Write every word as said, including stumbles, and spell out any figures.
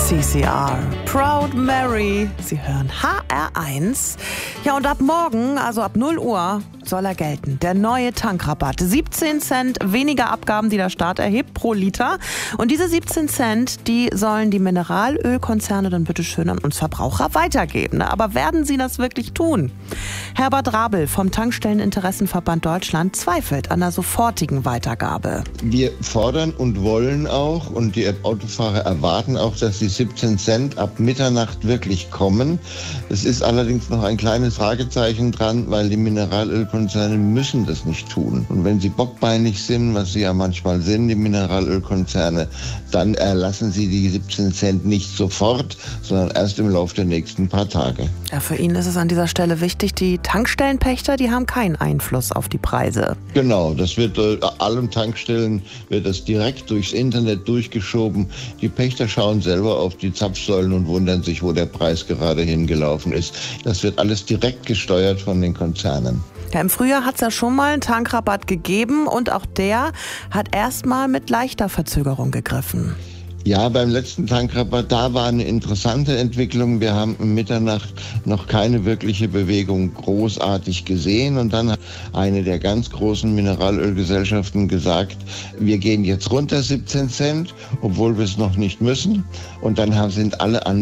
C C R, Proud Mary. Sie hören H R eins. Ja, und ab morgen, also ab null Uhr, soll er gelten. Der neue Tankrabatt. siebzehn Cent weniger Abgaben, die der Staat erhebt pro Liter. Und diese siebzehn Cent, die sollen die Mineralölkonzerne dann bitteschön an uns Verbraucher weitergeben. Aber werden sie das wirklich tun? Herbert Rabel vom Tankstelleninteressenverband Deutschland zweifelt an der sofortigen Weitergabe. Wir fordern und wollen auch, und die Autofahrer erwarten auch, dass die siebzehn Cent ab Mitternacht wirklich kommen. Es ist allerdings noch ein kleines Fragezeichen dran, weil die Mineralölkonzerne müssen das nicht tun. Und wenn sie bockbeinig sind, was sie ja manchmal sind, die Mineralölkonzerne, dann erlassen sie die siebzehn Cent nicht sofort, sondern erst im Laufe der nächsten paar Tage. Ja, für ihn ist es an dieser Stelle wichtig, die Tankstellenpächter, die haben keinen Einfluss auf die Preise. Genau, das wird äh, allen Tankstellen wird das direkt durchs Internet durchgeschoben. Die Pächter schauen selber auf die Zapfsäulen und wundern sich, wo der Preis gerade hingelaufen ist. Das wird alles direkt gesteuert von den Konzernen. Ja, im Frühjahr hat es ja schon mal einen Tankrabatt gegeben und auch der hat erstmal mit leichter Verzögerung gegriffen. Ja, beim letzten Tankrabatt, da war eine interessante Entwicklung. Wir haben um Mitternacht noch keine wirkliche Bewegung großartig gesehen. Und dann hat eine der ganz großen Mineralölgesellschaften gesagt, wir gehen jetzt runter siebzehn Cent, obwohl wir es noch nicht müssen. Und dann sind alle anderen